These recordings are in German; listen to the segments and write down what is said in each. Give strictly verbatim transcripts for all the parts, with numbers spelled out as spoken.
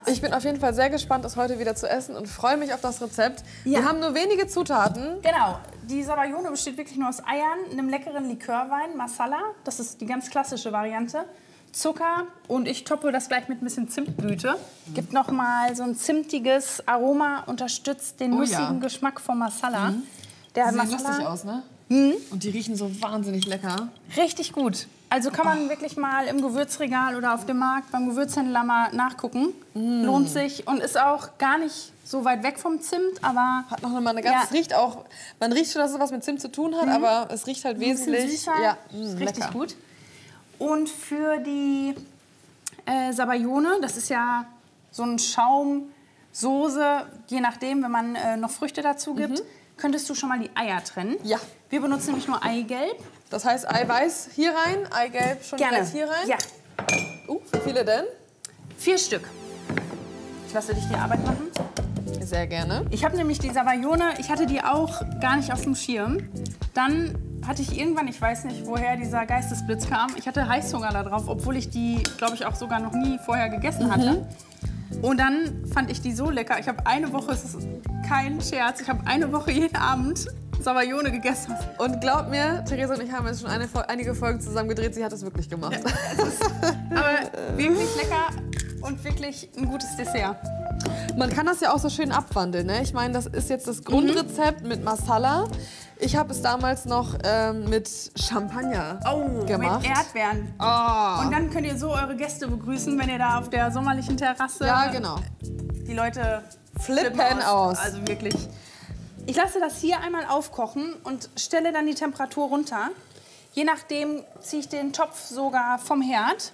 Ich bin auf jeden Fall sehr gespannt, das heute wieder zu essen und freue mich auf das Rezept. Ja. Wir haben nur wenige Zutaten. Genau. Die Sabayone besteht wirklich nur aus Eiern, einem leckeren Likörwein, Masala, das ist die ganz klassische Variante, Zucker und ich toppe das gleich mit ein bisschen Zimtblüte. Gibt noch mal so ein zimtiges Aroma, unterstützt den Oh, nussigen ja. Geschmack vom Masala. Mhm. Der Sieht Masala, lustig aus, ne? Mhm. Und die riechen so wahnsinnig lecker. Richtig gut. Also kann man oh. wirklich mal im Gewürzregal oder auf dem Markt beim Gewürzhändler mal nachgucken. Mm. Lohnt sich und ist auch gar nicht so weit weg vom Zimt, aber hat noch mal eine ganz, ja. es riecht auch, man riecht schon, dass es was mit Zimt zu tun hat, mhm. aber es riecht halt wesentlich süßer. Ja, ist richtig lecker. Gut. Und für die äh, Sabayone, das ist ja so ein Schaumsoße, je nachdem, wenn man äh, noch Früchte dazu gibt, mhm. könntest du schon mal die Eier trennen. Ja. Wir benutzen nämlich nur Eigelb. Das heißt Eiweiß hier rein, Eigelb schon Gerne. gleich hier rein? Ja. Uh, wie viele denn? Vier Stück. Ich lasse dich die Arbeit machen. Sehr gerne. Ich habe nämlich die Sabayone, ich hatte die auch gar nicht auf dem Schirm. Dann hatte ich irgendwann, ich weiß nicht, woher dieser Geistesblitz kam, ich hatte Heißhunger da drauf, obwohl ich die, glaube ich, auch sogar noch nie vorher gegessen mhm. hatte. Und dann fand ich die so lecker. Ich habe eine Woche, es ist kein Scherz, ich habe eine Woche jeden Abend Sabayone gegessen. Und glaub mir, Theresa und ich haben jetzt schon eine, einige Folgen zusammen gedreht. Sie hat es wirklich gemacht. Ja, es ist aber wirklich lecker und wirklich ein gutes Dessert. Man kann das ja auch so schön abwandeln. Ne? Ich meine, das ist jetzt das Grundrezept mhm. mit Masala. Ich habe es damals noch ähm, mit Champagner oh, gemacht. Mit Erdbeeren. Oh. Und dann könnt ihr so eure Gäste begrüßen, wenn ihr da auf der sommerlichen Terrasse... Ja, genau. Die Leute flippen, flippen aus. aus. Also wirklich. Ich lasse das hier einmal aufkochen und stelle dann die Temperatur runter. Je nachdem ziehe ich den Topf sogar vom Herd,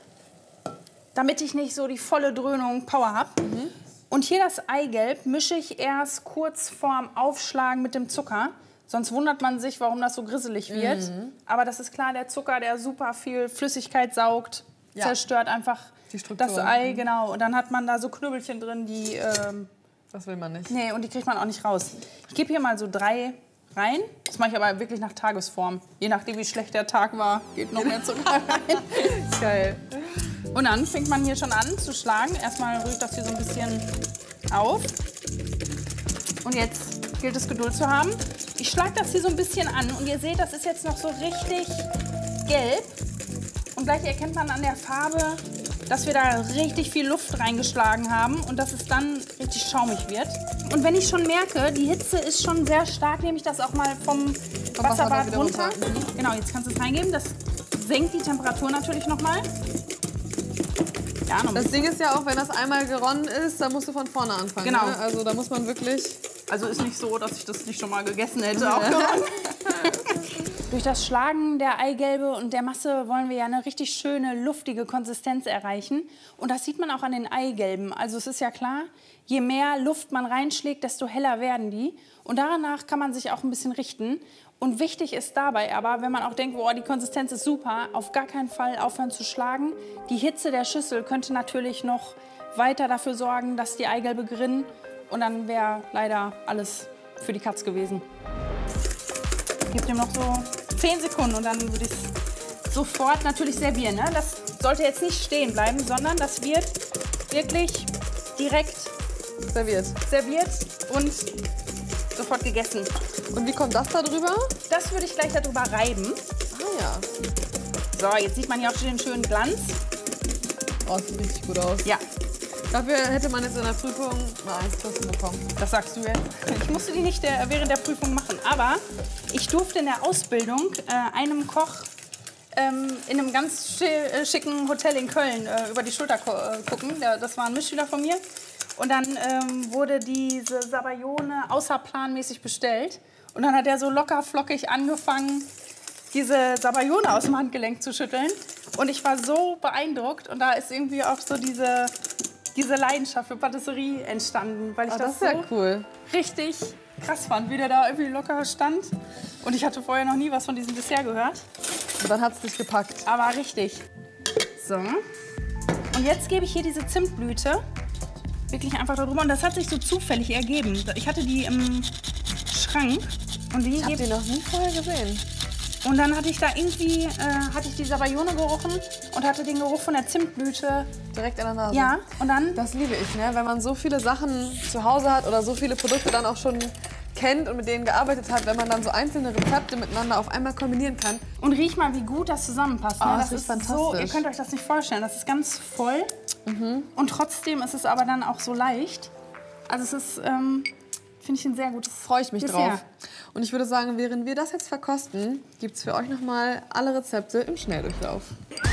damit ich nicht so die volle Dröhnung Power habe. Mhm. Und hier das Eigelb mische ich erst kurz vorm Aufschlagen mit dem Zucker. Sonst wundert man sich, warum das so grisselig wird. Mhm. Aber das ist klar, der Zucker, der super viel Flüssigkeit saugt, ja. zerstört einfach die Struktur. Das Ei. Genau. Und dann hat man da so Knüppelchen drin, die... Ähm, das will man nicht. Nee, und die kriegt man auch nicht raus. Ich gebe hier mal so drei rein. Das mache ich aber wirklich nach Tagesform. Je nachdem, wie schlecht der Tag war, geht noch mehr Zucker rein. Geil. Und dann fängt man hier schon an zu schlagen. Erstmal rühre ich das hier so ein bisschen auf. Und jetzt gilt es, Geduld zu haben. Ich schlage das hier so ein bisschen an. Und ihr seht, das ist jetzt noch so richtig gelb. Und gleich erkennt man an der Farbe, dass wir da richtig viel Luft reingeschlagen haben und dass es dann richtig schaumig wird. Und wenn ich schon merke, die Hitze ist schon sehr stark, nehme ich das auch mal vom, vom Wasserbad Wasser runter. runter. Mhm. Genau, jetzt kannst du es reingeben. Das senkt die Temperatur natürlich nochmal. Ja, noch das Ding ist ja auch, wenn das einmal geronnen ist, dann musst du von vorne anfangen. Genau. Ne? Also da muss man wirklich... Also ist nicht so, dass ich das nicht schon mal gegessen hätte. Auch Durch das Schlagen der Eigelbe und der Masse wollen wir ja eine richtig schöne, luftige Konsistenz erreichen. Und das sieht man auch an den Eigelben. Also es ist ja klar, je mehr Luft man reinschlägt, desto heller werden die. Und danach kann man sich auch ein bisschen richten. Und wichtig ist dabei aber, wenn man auch denkt, oh, die Konsistenz ist super, auf gar keinen Fall aufhören zu schlagen. Die Hitze der Schüssel könnte natürlich noch weiter dafür sorgen, dass die Eigelbe gerinnen. Und dann wäre leider alles für die Katz gewesen. Ich gebe dem noch so zehn Sekunden und dann würde ich es sofort natürlich servieren. Ne? Das sollte jetzt nicht stehen bleiben, sondern das wird wirklich direkt serviert, serviert und sofort gegessen. Und wie kommt das da drüber? Das würde ich gleich darüber reiben. Ah ja. So, jetzt sieht man hier auch schon den schönen Glanz. Oh, das sieht richtig gut aus. Ja. Dafür hätte man jetzt in der Prüfung mal eins plus bekommen. Das sagst du jetzt. Ich musste die nicht der, während der Prüfung machen. Aber ich durfte in der Ausbildung äh, einem Koch ähm, in einem ganz schicken Hotel in Köln äh, über die Schulter gucken. Der, das war ein Mitschüler von mir. Und dann ähm, wurde diese Sabayone außerplanmäßig bestellt. Und dann hat er so locker flockig angefangen, diese Sabayone aus dem Handgelenk zu schütteln. Und ich war so beeindruckt. Und da ist irgendwie auch so diese... diese Leidenschaft für Patisserie entstanden, weil ich oh, das, das ist so ja cool. richtig krass fand, wie der da irgendwie locker stand. Und ich hatte vorher noch nie was von diesem Dessert gehört. Und dann hat es dich gepackt. Aber richtig. So. Und jetzt gebe ich hier diese Zimtblüte wirklich einfach darüber. Und das hat sich so zufällig ergeben. Ich hatte die im Schrank. Und die ich habe die noch nie vorher gesehen. Und dann hatte ich da irgendwie, äh, hatte ich die Sabayone gerochen und hatte den Geruch von der Zimtblüte. Direkt in der Nase. Ja, und dann? Das liebe ich, ne? Wenn man so viele Sachen zu Hause hat oder so viele Produkte dann auch schon kennt und mit denen gearbeitet hat, wenn man dann so einzelne Rezepte miteinander auf einmal kombinieren kann. Und riech mal, wie gut das zusammenpasst. Ne? Oh, das das ist fantastisch. So, ihr könnt euch das nicht vorstellen. Das ist ganz voll mhm. und trotzdem ist es aber dann auch so leicht. Also es ist, ähm, finde ich, ein sehr gutes Freue ich mich Dessert. drauf. Und ich würde sagen, während wir das jetzt verkosten, gibt es für euch nochmal alle Rezepte im Schnelldurchlauf.